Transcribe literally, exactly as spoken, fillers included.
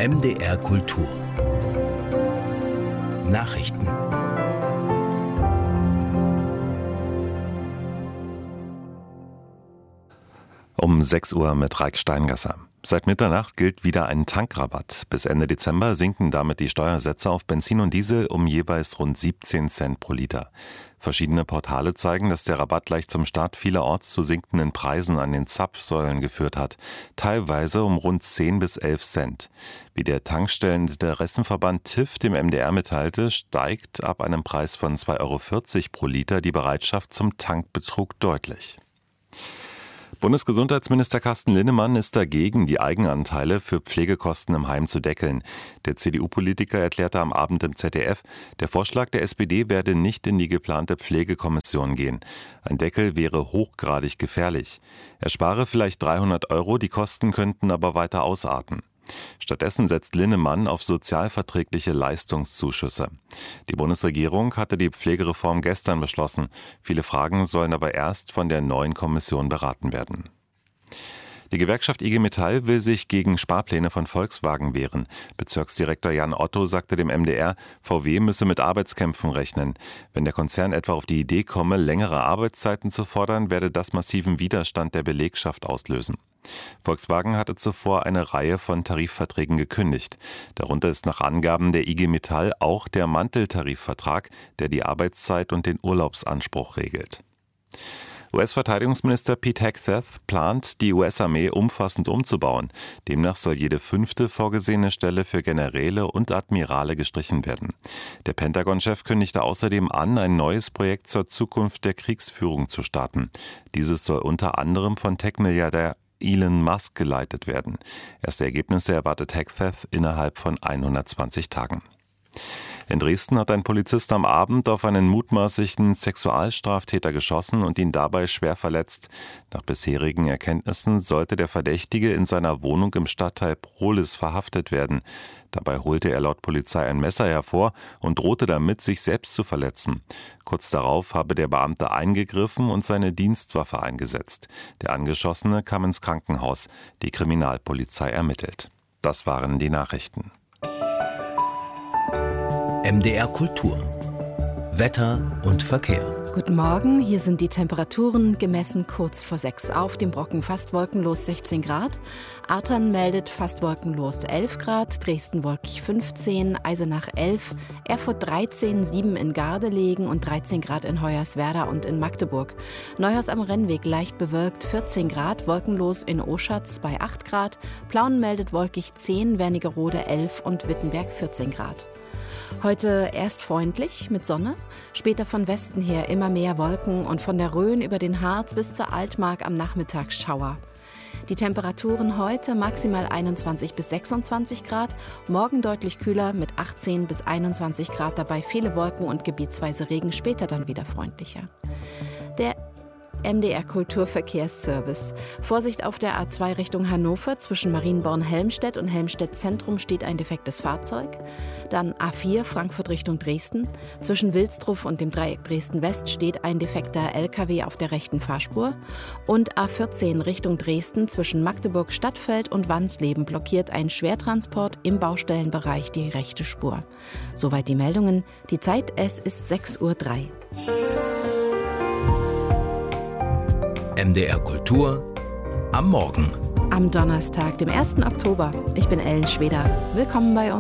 M D R Kultur Nachrichten. Um sechs Uhr mit Raik Steingasser. Seit Mitternacht gilt wieder ein Tankrabatt. Bis Ende Dezember sinken damit die Steuersätze auf Benzin und Diesel um jeweils rund siebzehn Cent pro Liter. Verschiedene Portale zeigen, dass der Rabatt gleich zum Start vielerorts zu sinkenden Preisen an den Zapfsäulen geführt hat, teilweise um rund zehn bis elf Cent. Wie der Tankstelleninteressenverband T I F dem M D R mitteilte, steigt ab einem Preis von zwei Euro vierzig pro Liter die Bereitschaft zum Tankbetrug deutlich. Bundesgesundheitsminister Carsten Linnemann ist dagegen, die Eigenanteile für Pflegekosten im Heim zu deckeln. Der C D U-Politiker erklärte am Abend im Z D F, der Vorschlag der S P D werde nicht in die geplante Pflegekommission gehen. Ein Deckel wäre hochgradig gefährlich. Er spare vielleicht dreihundert Euro, die Kosten könnten aber weiter ausarten. Stattdessen setzt Linnemann auf sozialverträgliche Leistungszuschüsse. Die Bundesregierung hatte die Pflegereform gestern beschlossen. Viele Fragen sollen aber erst von der neuen Kommission beraten werden. Die Gewerkschaft I G Metall will sich gegen Sparpläne von Volkswagen wehren. Bezirksdirektor Jan Otto sagte dem M D R, V W müsse mit Arbeitskämpfen rechnen. Wenn der Konzern etwa auf die Idee komme, längere Arbeitszeiten zu fordern, werde das massiven Widerstand der Belegschaft auslösen. Volkswagen hatte zuvor eine Reihe von Tarifverträgen gekündigt. Darunter ist nach Angaben der I G Metall auch der Manteltarifvertrag, der die Arbeitszeit und den Urlaubsanspruch regelt. U S-Verteidigungsminister Pete Hegseth plant, die U S-Armee umfassend umzubauen. Demnach soll jede fünfte vorgesehene Stelle für Generäle und Admirale gestrichen werden. Der Pentagon-Chef kündigte außerdem an, ein neues Projekt zur Zukunft der Kriegsführung zu starten. Dieses soll unter anderem von Tech-Milliardär Elon Musk geleitet werden. Erste Ergebnisse erwartet Hegseth innerhalb von hundertzwanzig Tagen. In Dresden hat ein Polizist am Abend auf einen mutmaßlichen Sexualstraftäter geschossen und ihn dabei schwer verletzt. Nach bisherigen Erkenntnissen sollte der Verdächtige in seiner Wohnung im Stadtteil Prohlis verhaftet werden. Dabei holte er laut Polizei ein Messer hervor und drohte damit, sich selbst zu verletzen. Kurz darauf habe der Beamte eingegriffen und seine Dienstwaffe eingesetzt. Der Angeschossene kam ins Krankenhaus. Die Kriminalpolizei ermittelt. Das waren die Nachrichten. M D R Kultur Wetter und Verkehr. Guten Morgen, hier sind die Temperaturen gemessen kurz vor sechs. Auf dem Brocken fast wolkenlos sechzehn Grad. Artern meldet fast wolkenlos elf Grad, Dresden wolkig fünfzehn, Eisenach elf, Erfurt dreizehn, sieben in Gardelegen und dreizehn Grad in Hoyerswerda und in Magdeburg. Neuhaus am Rennweg leicht bewölkt vierzehn Grad, wolkenlos in Oschatz bei acht Grad, Plauen meldet wolkig zehn, Wernigerode elf und Wittenberg vierzehn Grad. Heute erst freundlich mit Sonne, später von Westen her immer mehr Wolken und von der Rhön über den Harz bis zur Altmark am Nachmittag Schauer. Die Temperaturen heute maximal einundzwanzig bis sechsundzwanzig Grad, morgen deutlich kühler mit achtzehn bis einundzwanzig Grad, dabei viele Wolken und gebietsweise Regen, später dann wieder freundlicher. Der M D R Kulturverkehrsservice. Vorsicht auf der A zwei Richtung Hannover. Zwischen Marienborn-Helmstedt und Helmstedt-Zentrum steht ein defektes Fahrzeug. Dann A vier Frankfurt Richtung Dresden. Zwischen Wilsdruf und dem Dreieck Dresden-West steht ein defekter L K W auf der rechten Fahrspur. Und A vierzehn Richtung Dresden. Zwischen Magdeburg-Stadtfeld und Wansleben blockiert ein Schwertransport im Baustellenbereich die rechte Spur. Soweit die Meldungen. Die Zeit, es ist sechs Uhr drei. M D R Kultur am Morgen. Am Donnerstag, dem ersten Oktober. Ich bin Ellen Schweder. Willkommen bei uns.